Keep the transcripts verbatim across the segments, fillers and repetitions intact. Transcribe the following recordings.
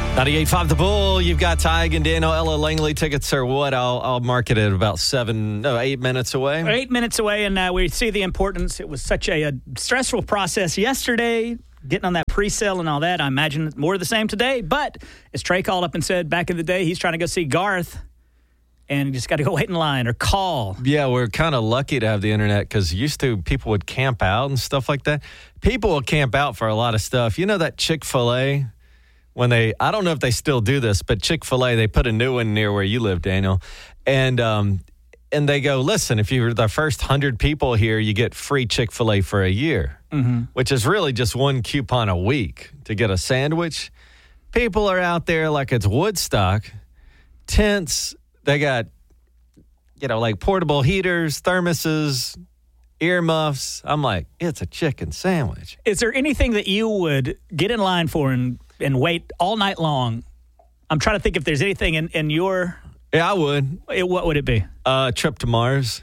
ninety-eight point five The Bull. You've got Tig and Daniel. Ella Langley tickets are what? I'll, I'll mark it at about seven, no, eight minutes away. Eight minutes away, and uh, we see the importance. It was such a, a stressful process yesterday, getting on that pre-sale and all that. I imagine it's more of the same today. But as Trey called up and said, back in the day, he's trying to go see Garth, and you just got to go wait in line or call. Yeah, we're kind of lucky to have the internet because used to people would camp out and stuff like that. People will camp out for a lot of stuff. You know that Chick-fil-A? When they, I don't know if they still do this, but Chick-fil-A, they put a new one near where you live, Daniel. And um, and they go, listen, if you're the first one hundred people here, you get free Chick-fil-A for a year, mm-hmm. which is really just one coupon a week to get a sandwich. People are out there like it's Woodstock. Tents, they got, you know, like portable heaters, thermoses, earmuffs. I'm like, it's a chicken sandwich. Is there anything that you would get in line for and and wait all night long? I'm trying to think if there's anything in, in your... Yeah, I would. It, what would it be? A uh, trip to Mars.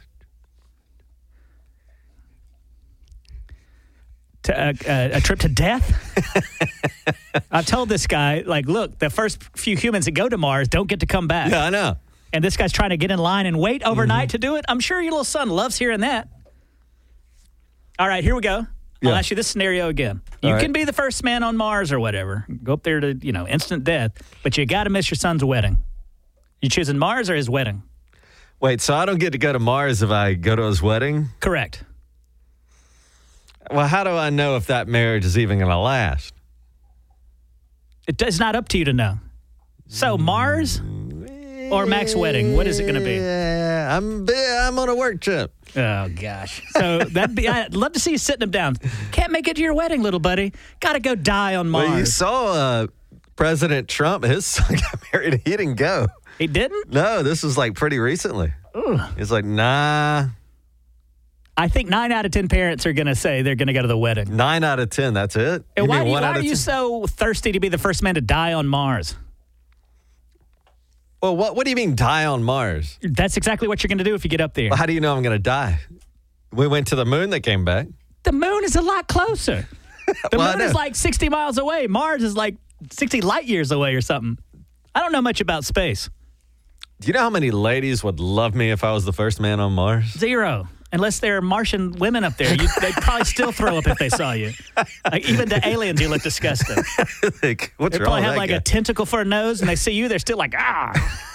To, uh, uh, a trip to death? I've told this guy, like, look, the first few humans that go to Mars don't get to come back. Yeah, I know. And this guy's trying to get in line and wait overnight mm-hmm. to do it. I'm sure your little son loves hearing that. All right, here we go. I'll yeah. ask you this scenario again. You right. can be the first man on Mars or whatever. Go up there to, you know, instant death. But you got to miss your son's wedding. You choosing Mars or his wedding? Wait, so I don't get to go to Mars if I go to his wedding? Correct. Well, how do I know if that marriage is even going to last? It, it's not up to you to know. So, Mars or Mac's wedding? What is it going to be? Yeah, I'm, I'm on a work trip. Oh, gosh. So that'd be, I'd love to see you sitting him down. Can't make it to your wedding, little buddy. Got to go die on Mars. Well, you saw uh, President Trump, his son got married and he didn't go. He didn't? No, this was like pretty recently. Ooh. He's like, nah. I think nine out of ten parents are going to say they're going to go to the wedding. Nine out of ten, that's it? And you why, mean you, one why out are of you ten? so thirsty to be the first man to die on Mars? Well, what what do you mean die on Mars? That's exactly what you're going to do if you get up there. Well, how do you know I'm going to die? We went to the moon, they came back. The moon is a lot closer. The well, moon is like sixty miles away. Mars is like sixty light years away or something. I don't know much about space. Do you know how many ladies would love me if I was the first man on Mars? Zero. Unless there are Martian women up there. You, they'd probably still throw up if they saw you. Like, even to aliens, you look disgusting. Like, what's they wrong probably with have that like guy? a tentacle for a nose, and they see you, they're still like, ah.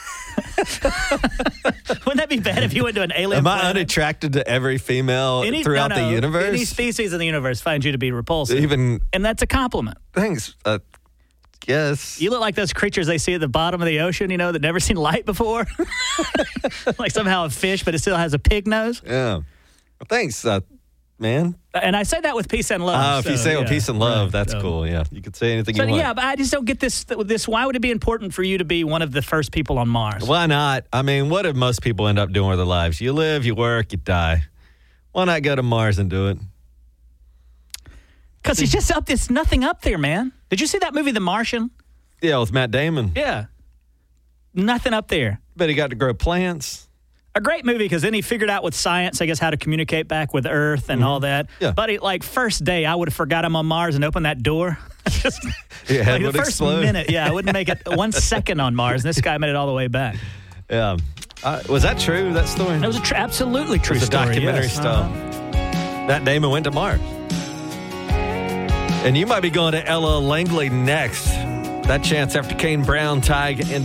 Wouldn't that be bad if you went to an alien Am planet? I unattracted to every female Any, throughout no, no, the universe? Any species in the universe finds you to be repulsive. Even, and that's a compliment. Thanks. Uh, yes. You look like those creatures they see at the bottom of the ocean, you know, that never seen light before. Like somehow a fish, but it still has a pig nose. Yeah. Well, thanks, uh, man. And I say that with peace and love. Uh, if so, you say it yeah, with peace and love, right, that's so. cool. Yeah, you could say anything So, you want. yeah, but I just don't get this. This. Why would it be important for you to be one of the first people on Mars? Why not? I mean, what do most people end up doing with their lives? You live, you work, you die. Why not go to Mars and do it? Because he's just up. There's nothing up there, man. Did you see that movie, The Martian? Yeah, with Matt Damon. Yeah. Nothing up there. But he got to grow plants. A great movie because then he figured out with science, I guess, how to communicate back with Earth and mm-hmm. all that. Yeah. But he, like first day, I would have forgot I'm on Mars and opened that door. Just, yeah, like, the first explode. minute, yeah, I wouldn't make it one second on Mars, and this guy made it all the way back. Yeah, uh, was that true? That story? It was a tr- absolutely true it was story. A documentary yes. stuff. Uh-huh. Matt Damon went to Mars, and you might be going to Ella Langley next. That chance after Kane Brown, Tig, and